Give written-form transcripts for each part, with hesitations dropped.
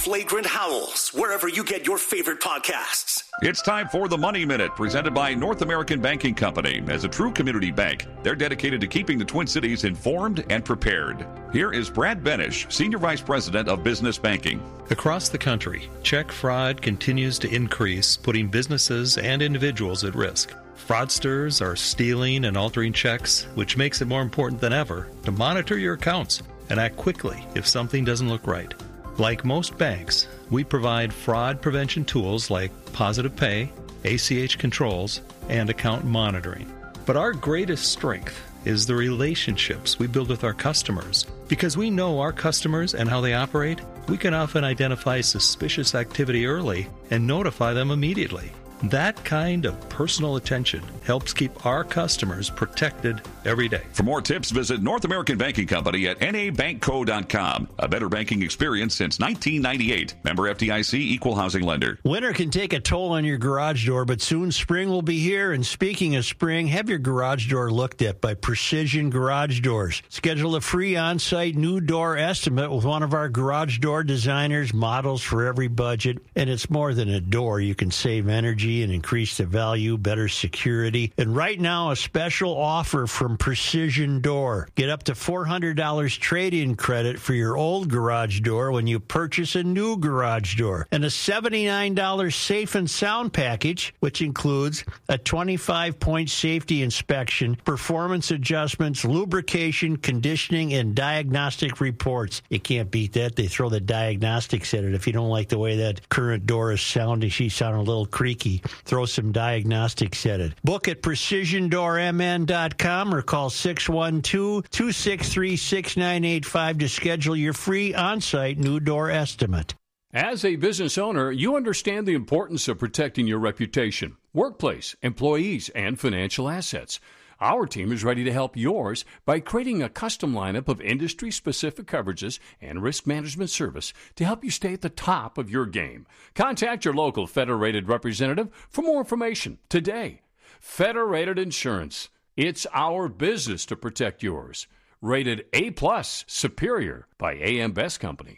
Flagrant Howls, wherever you get your favorite podcasts. It's time for the Money Minute, presented by North American Banking Company. As a true community bank, they're dedicated to keeping the Twin Cities informed and prepared. Here is Brad Benish, Senior Vice President of Business Banking. Across the country, check fraud continues to increase, putting businesses and individuals at risk. Fraudsters are stealing and altering checks, which makes it more important than ever to monitor your accounts and act quickly if something doesn't look right. Like most banks, we provide fraud prevention tools like Positive Pay, ACH controls, and account monitoring. But our greatest strength is the relationships we build with our customers. Because we know our customers and how they operate, we can often identify suspicious activity early and notify them immediately. That kind of personal attention helps keep our customers protected every day. For more tips, visit North American Banking Company at nabankco.com. A better banking experience since 1998. Member FDIC, Equal Housing Lender. Winter can take a toll on your garage door, but soon spring will be here. And speaking of spring, have your garage door looked at by Precision Garage Doors. Schedule a free on-site new door estimate with one of our garage door designers, models for every budget. And it's more than a door. You can save energy and increase the value, better security. And right now, a special offer from Precision Door. Get up to $400 trade-in credit for your old garage door when you purchase a new garage door. And a $79 safe and sound package, which includes a 25-point safety inspection, performance adjustments, lubrication, conditioning, and diagnostic reports. You can't beat that. They throw the diagnostics at it. If you don't like the way that current door is sounding, she's sounding a little creaky. Throw some diagnostics at it. Book at precisiondoormn.com or call 612-263-6985 to schedule your free on-site new door estimate. As a business owner, you understand the importance of protecting your reputation, workplace, employees, and financial assets. Our team is ready to help yours by creating a custom lineup of industry-specific coverages and risk management service to help you stay at the top of your game. Contact your local Federated representative for more information today. Federated Insurance. It's our business to protect yours. Rated A+, Superior by AM Best Company.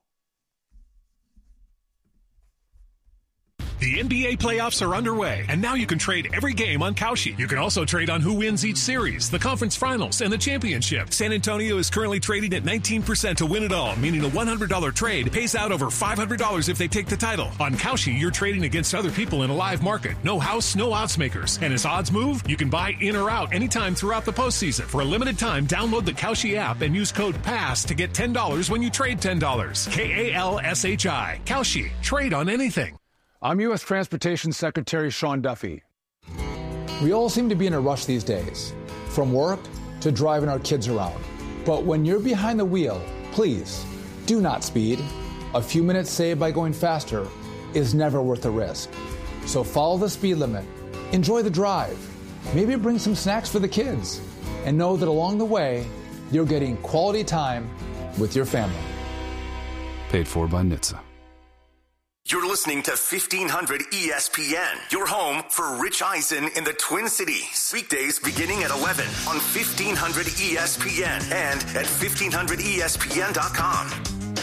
The NBA playoffs are underway, and now you can trade every game on Kalshi. You can also trade on who wins each series, the conference finals, and the championship. San Antonio is currently trading at 19% to win it all, meaning a $100 trade pays out over $500 if they take the title. On Kalshi, you're trading against other people in a live market. No house, no odds makers. And as odds move, you can buy in or out anytime throughout the postseason. For a limited time, download the Kalshi app and use code PASS to get $10 when you trade $10. KALSHI. Kalshi. Trade on anything. I'm U.S. Transportation Secretary Sean Duffy. We all seem to be in a rush these days, from work to driving our kids around. But when you're behind the wheel, please do not speed. A few minutes saved by going faster is never worth the risk. So follow the speed limit, enjoy the drive, maybe bring some snacks for the kids, and know that along the way, you're getting quality time with your family. Paid for by NHTSA. You're listening to 1500 ESPN, your home for Rich Eisen in the Twin Cities. Weekdays beginning at 11 on 1500 ESPN and at 1500ESPN.com.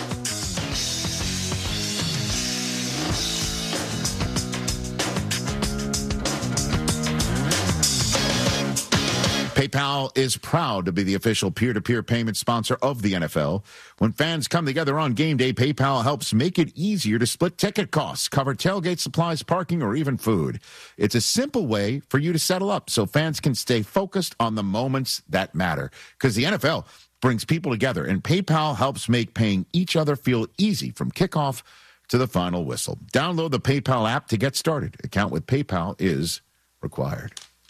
PayPal is proud to be the official peer-to-peer payment sponsor of the NFL. When fans come together on game day, PayPal helps make it easier to split ticket costs, cover tailgate supplies, parking, or even food. It's a simple way for you to settle up so fans can stay focused on the moments that matter. Because the NFL brings people together, and PayPal helps make paying each other feel easy from kickoff to the final whistle. Download the PayPal app to get started. Account with PayPal is required.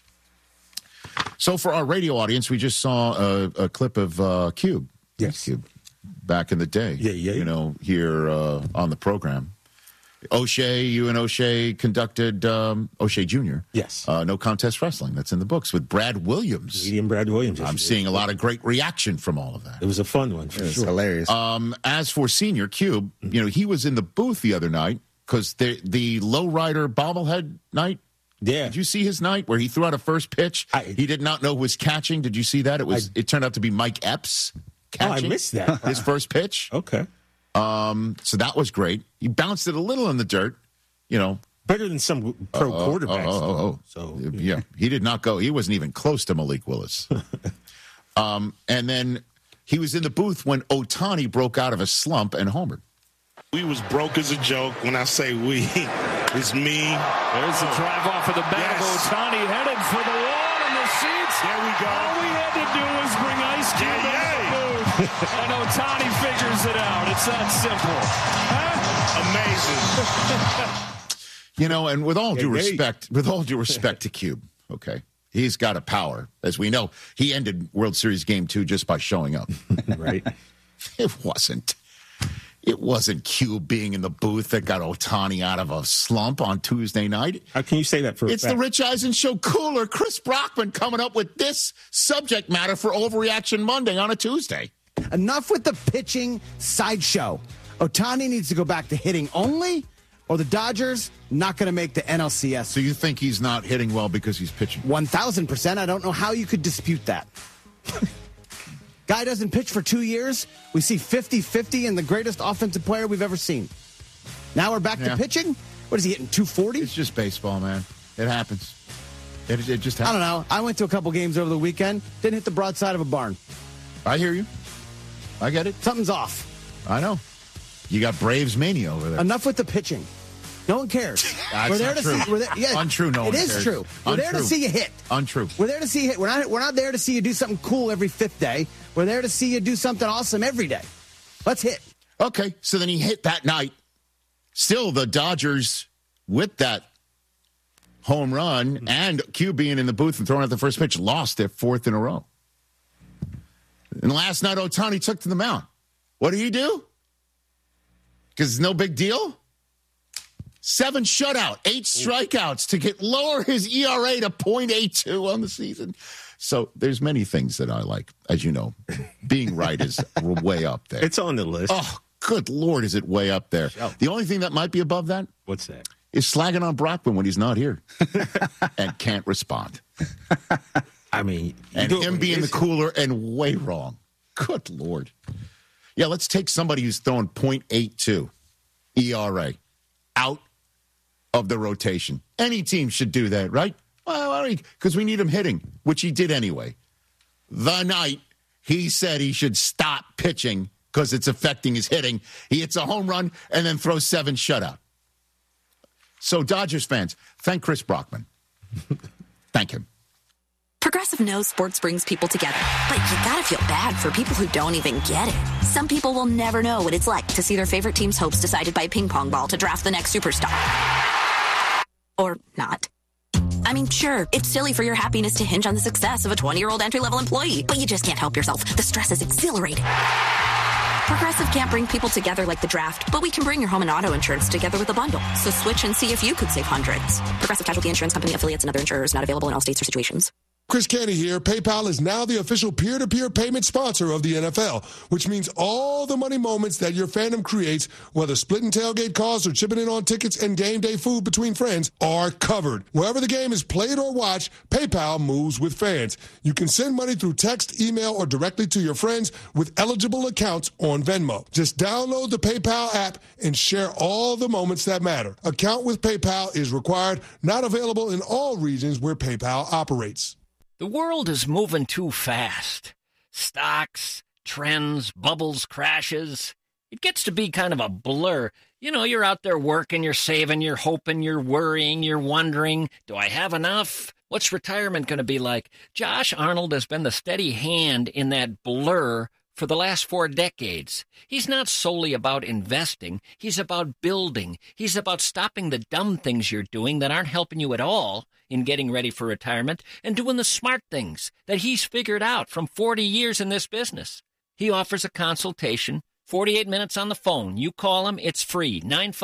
So for our radio audience, we just saw a clip of Cube. Yes. Cube. Back in the day. Yeah. You know, here on the program. O'Shea, you and O'Shea conducted O'Shea Jr. Yes. No Contest Wrestling. That's in the books with Brad Williams. Medium Brad Williams. I'm seeing a lot of great reaction from all of that. It was a fun one. For sure. Hilarious. As for Senior Cube, you know, he was in the booth the other night because the lowrider bobblehead night. Yeah. Did you see his night where he threw out a first pitch? He did not know who was catching. Did you see that? It turned out to be Mike Epps catching. I missed that. His first pitch. Okay. So that was great. He bounced it a little in the dirt, Better than some pro quarterbacks. So yeah, he did not go. He wasn't even close to Malik Willis. And then he was in the booth when Ohtani broke out of a slump and homered. We was broke as a joke. When I say we, it's me. There's the drive off of the bat. Yes. Ohtani headed for the wall in the seats. There we go. All we had to do was bring Ice Cube into the booth. And Ohtani figures it out. It's that simple. Amazing. And with all due respect to Cube, okay, he's got a power. As we know, he ended World Series Game 2 just by showing up. Right. It wasn't Cube being in the booth that got Ohtani out of a slump on Tuesday night. How can you say that for a fact? It's the Rich Eisen Show cooler. Chris Brockman coming up with this subject matter for Overreaction Monday on a Tuesday. Enough with the pitching sideshow. Ohtani needs to go back to hitting only, or the Dodgers not going to make the NLCS. So you think he's not hitting well because he's pitching? 1,000%. I don't know how you could dispute that. Guy doesn't pitch for 2 years. We see 50-50 and the greatest offensive player we've ever seen. Now we're back to pitching? What is he hitting, 240? It's just baseball, man. It happens. It just happens. I don't know. I went to a couple games over the weekend. Didn't hit the broadside of a barn. I hear you. I get it. Something's off. I know. You got Braves mania over there. Enough with the pitching. No one cares. We're there to see. Untrue. No one cares. It is true. We're there to see you hit. Untrue. We're there to see you hit. We're not there to see you do something cool every fifth day. We're there to see you do something awesome every day. Let's hit. Okay. So then he hit that night. Still, the Dodgers with that home run and Q being in the booth and throwing out the first pitch lost their fourth in a row. And last night, Ohtani took to the mound. What did he do? Because it's no big deal. 7 shutout, 8 strikeouts to lower his ERA to .82 on the season. So there's many things that I like. As you know, being right is way up there. It's on the list. Oh, good Lord, is it way up there. The only thing that might be above that. What's that? Is slagging on Brockman when he's not here and can't respond. I mean. And him being the cooler and way wrong. Good Lord. Yeah, let's take somebody who's throwing .82 ERA out of the rotation. Any team should do that, right? Well, because we need him hitting, which he did anyway. The night he said he should stop pitching because it's affecting his hitting, he hits a home run and then throws 7 shutout. So Dodgers fans, thank Chris Brockman. Thank him. Progressive knows sports brings people together, but you gotta feel bad for people who don't even get it. Some people will never know what it's like to see their favorite team's hopes decided by a ping pong ball to draft the next superstar. Or not. I mean, sure, it's silly for your happiness to hinge on the success of a 20-year-old entry-level employee, but you just can't help yourself. The stress is exhilarating. Progressive can't bring people together like the draft, but we can bring your home and auto insurance together with a bundle. So switch and see if you could save hundreds. Progressive Casualty Insurance Company, affiliates, and other insurers not available in all states or situations. Chris Canty here. PayPal is now the official peer-to-peer payment sponsor of the NFL, which means all the money moments that your fandom creates, whether splitting tailgate costs or chipping in on tickets and game day food between friends, are covered. Wherever the game is played or watched, PayPal moves with fans. You can send money through text, email, or directly to your friends with eligible accounts on Venmo. Just download the PayPal app and share all the moments that matter. Account with PayPal is required, not available in all regions where PayPal operates. The world is moving too fast. Stocks, trends, bubbles, crashes. It gets to be kind of a blur. You know, you're out there working, you're saving, you're hoping, you're worrying, you're wondering, do I have enough? What's retirement going to be like? Josh Arnold has been the steady hand in that blur for the last 4 decades. He's not solely about investing. He's about building. He's about stopping the dumb things you're doing that aren't helping you at all in getting ready for retirement and doing the smart things that he's figured out from 40 years in this business. He offers a consultation, 48 minutes on the phone. You call him, it's free,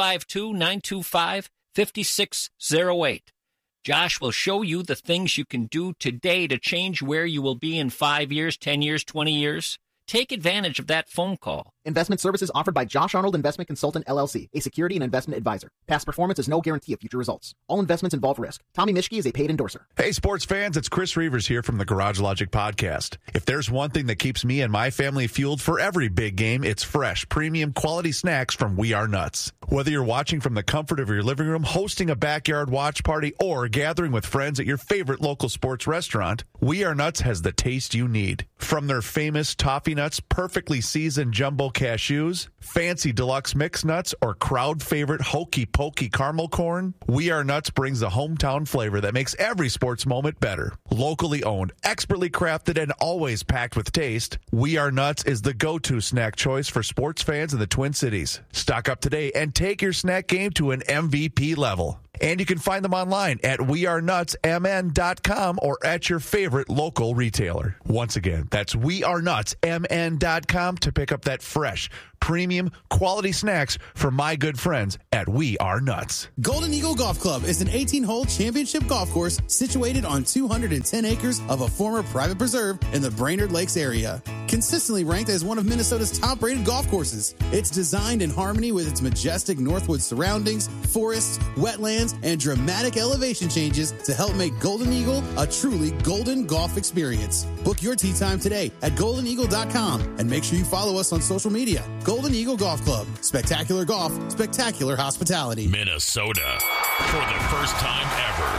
952-925-5608. Josh will show you the things you can do today to change where you will be in 5 years, 10 years, 20 years. Take advantage of that phone call. Investment services offered by Josh Arnold Investment Consultant, LLC, a security and investment advisor. Past performance is no guarantee of future results. All investments involve risk. Tommy Mischke is a paid endorser. Hey, sports fans, it's Chris Reavers here from the Garage Logic Podcast. If there's one thing that keeps me and my family fueled for every big game, it's fresh, premium quality snacks from We Are Nuts. Whether you're watching from the comfort of your living room, hosting a backyard watch party, or gathering with friends at your favorite local sports restaurant, We Are Nuts has the taste you need. From their famous toffee nuts, perfectly seasoned jumbo cashews, fancy deluxe mixed nuts, or crowd favorite hokey pokey caramel corn, We Are Nuts brings the hometown flavor that makes every sports moment better. Locally owned, expertly crafted, and always packed with taste, We Are Nuts is the go-to snack choice for sports fans in the Twin Cities. Stock up today and take your snack game to an MVP level. And you can find them online at wearenutsmn.com or at your favorite local retailer. Once again, that's wearenutsmn.com to pick up that fresh, premium, quality snacks from my good friends at We Are Nuts. Golden Eagle Golf Club is an 18-hole championship golf course situated on 210 acres of a former private preserve in the Brainerd Lakes area. Consistently ranked as one of Minnesota's top-rated golf courses, it's designed in harmony with its majestic Northwood surroundings, forests, wetlands, and dramatic elevation changes to help make Golden Eagle a truly golden golf experience. Book your tee time today at goldeneagle.com and make sure you follow us on social media. Golden Eagle Golf Club. Spectacular golf, spectacular hospitality. Minnesota. For the first time ever,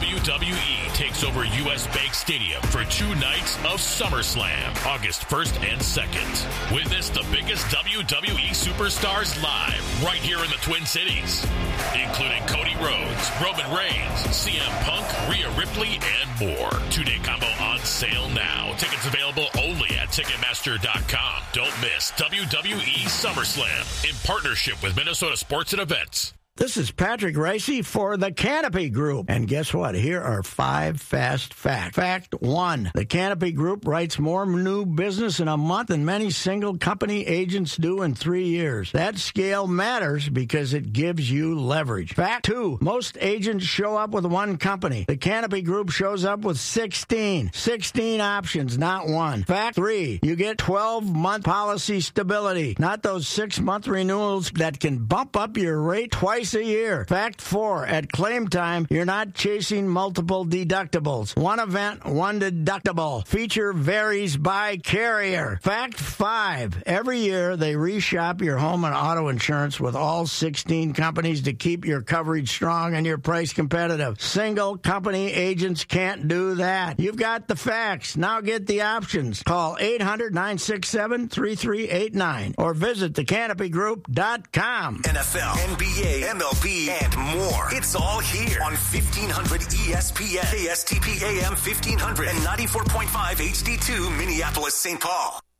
WWE takes over U.S. Bank Stadium for 2 nights of SummerSlam, August 1st and 2nd. Witness the biggest WWE superstars live right here in the Twin Cities, including Cody Rhodes, Roman Reigns, CM Punk, Rhea Ripley, and more. 2-day combo on sale now. Tickets available only at Ticketmaster.com. Don't miss WWE SummerSlam in partnership with Minnesota Sports and Events. This is Patrick Ricey for the Canopy Group. And guess what? Here are 5 fast facts. Fact 1. The Canopy Group writes more new business in a month than many single company agents do in 3 years. That scale matters because it gives you leverage. Fact 2. Most agents show up with one company. The Canopy Group shows up with 16. 16 options, not one. Fact 3. You get 12-month policy stability, not those 6-month renewals that can bump up your rate twice a year. Fact 4, at claim time, you're not chasing multiple deductibles. One event, one deductible. Feature varies by carrier. Fact 5, every year they reshop your home and auto insurance with all 16 companies to keep your coverage strong and your price competitive. Single company agents can't do that. You've got the facts. Now get the options. Call 800-967-3389 or visit thecanopygroup.com. NFL, NBA, MLB, and more. It's all here on 1500 ESPN, KSTP AM 1500, and 94.5 HD2 Minneapolis, St. Paul.